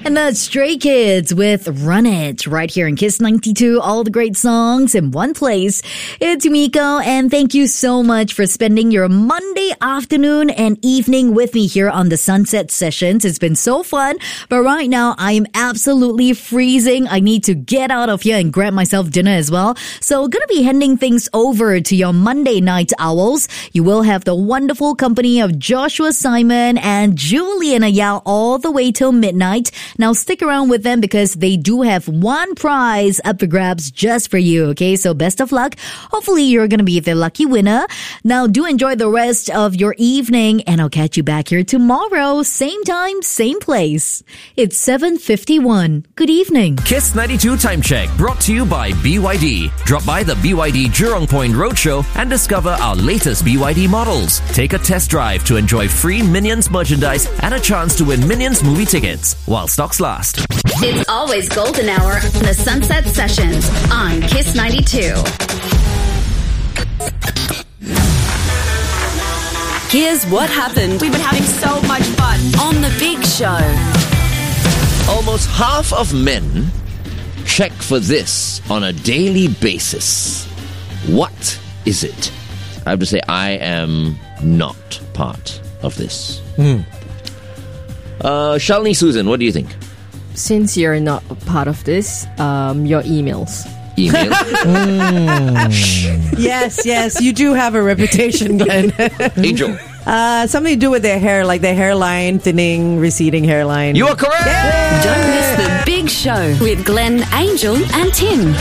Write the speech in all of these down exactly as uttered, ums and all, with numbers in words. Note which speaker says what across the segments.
Speaker 1: And that's Stray Kids with Run It right here in Kiss ninety-two. All the great songs in one place. It's Miko, and thank you so much for spending your Monday afternoon and evening with me here on the Sunset Sessions. It's been so fun, but right now I am absolutely freezing. I need to get out of here and grab myself dinner as well. So gonna be handing things over to your Monday night owls. You will have the wonderful company of Joshua Simon and Julian Ayal all the way till midnight. Now stick around with them because they do have one prize up for grabs just for you, okay? So best of luck. Hopefully you're gonna be the lucky winner. Now do enjoy the rest of your evening, and I'll catch you back here tomorrow, same time, same place. It's seven fifty-one. Good evening.
Speaker 2: Kiss ninety-two Time Check brought to you by B Y D. Drop by the B Y D Jurong Point Roadshow and discover our latest B Y D models. Take a test drive to enjoy free Minions merchandise and a chance to win Minions movie tickets while stocks last.
Speaker 3: It's always golden hour on the Sunset Sessions on Kiss ninety-two.
Speaker 4: Here's what happened.
Speaker 5: We've been having so much fun
Speaker 4: on The Big Show.
Speaker 6: Almost half of men check for this on a daily basis. What is it? I have to say, I am not part of this.
Speaker 7: Mm.
Speaker 6: Uh, Shalini, Susan, what do you think?
Speaker 8: Since you're not a part of this, um, your emails.
Speaker 6: Email?
Speaker 7: mm.
Speaker 9: Yes, yes, you do have a reputation, Glenn.
Speaker 6: Angel.
Speaker 9: Uh, something to do with their hair, like their hairline, thinning, receding hairline.
Speaker 6: You are correct!
Speaker 4: Yay! Don't miss The Big Show with Glenn, Angel and Tim.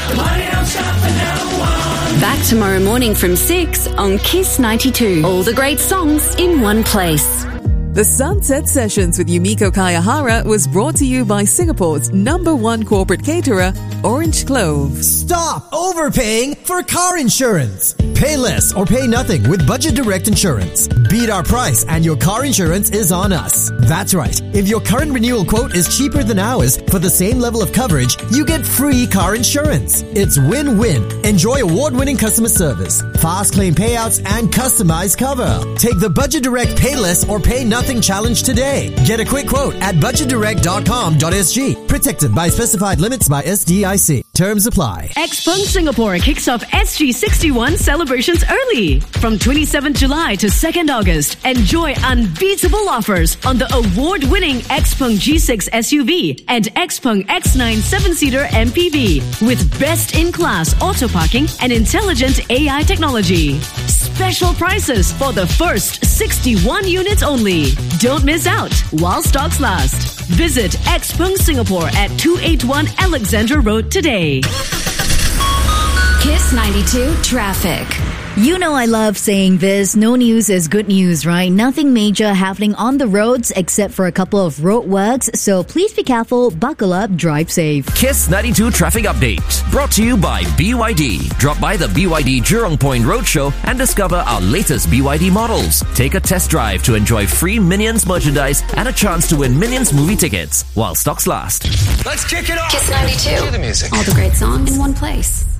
Speaker 4: Back tomorrow morning from six on Kiss ninety-two. All the great songs in one place.
Speaker 10: The Sunset Sessions with Yumiko Kayahara was brought to you by Singapore's number one corporate caterer, Orange Clove.
Speaker 11: Stop overpaying for car insurance. Pay less or pay nothing with Budget Direct Insurance. Beat our price and your car insurance is on us. That's right. If your current renewal quote is cheaper than ours for the same level of coverage, you get free car insurance. It's win-win. Enjoy award-winning customer service, fast claim payouts, and customized cover. Take the Budget Direct Pay Less or Pay Nothing challenge today. Get a quick quote at budget direct dot com dot s g. Protected by specified limits by S D I C. Terms apply.
Speaker 12: Xpeng Singapore kicks off S G sixty-one celebrations early. From twenty-seventh July to second August, enjoy unbeatable offers on the award-winning Xpeng G six S U V and Xpeng X nine seven-seater M P V with best-in-class auto parking and intelligent A I technology. Special prices for the first sixty-one units only. Don't miss out while stocks last. Visit Xpeng Singapore at two eighty-one Alexandra Road today.
Speaker 3: Kiss ninety-two Traffic.
Speaker 1: You know I love saying this. No news is good news, right? Nothing major happening on the roads except for a couple of road works. So please be careful, buckle up, drive safe.
Speaker 2: Kiss ninety-two Traffic Update. Brought to you by B Y D. Drop by the B Y D Jurong Point Roadshow and discover our latest B Y D models. Take a test drive to enjoy free Minions merchandise and a chance to win Minions movie tickets while stocks last.
Speaker 13: Let's kick it off.
Speaker 3: Kiss ninety-two.
Speaker 13: Cue the music.
Speaker 3: All the great songs in one place.